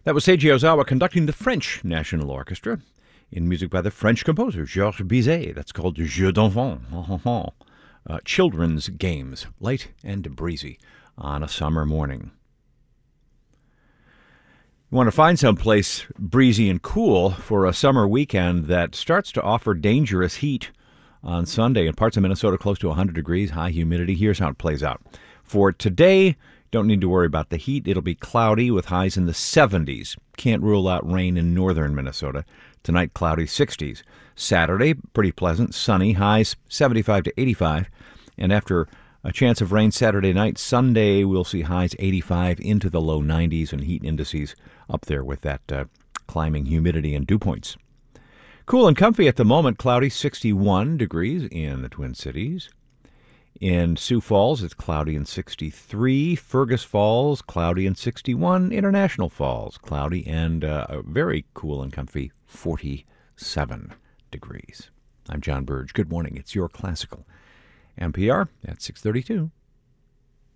That was Seiji Ozawa conducting the French National Orchestra in music by the French composer Georges Bizet. That's called Jeux d'enfants, children's games, light and breezy on a summer morning. You want to find someplace breezy and cool for a summer weekend that starts to offer dangerous heat on Sunday in parts of Minnesota, close to 100 degrees, high humidity. Here's how it plays out. For today, don't need to worry about the heat. It'll be cloudy with highs in the 70s. Can't rule out rain in northern Minnesota. Tonight, cloudy 60s. Saturday, pretty pleasant, sunny, highs 75 to 85. And after a chance of rain Saturday night, Sunday, we'll see highs 85 into the low 90s and heat indices up there with that climbing humidity and dew points. Cool and comfy at the moment, cloudy 61 degrees in the Twin Cities. In Sioux Falls, it's cloudy and 63. Fergus Falls, cloudy and 61. International Falls, cloudy and very cool and comfy 47 degrees. I'm John Burge. Good morning. It's your Classical NPR at 6:32.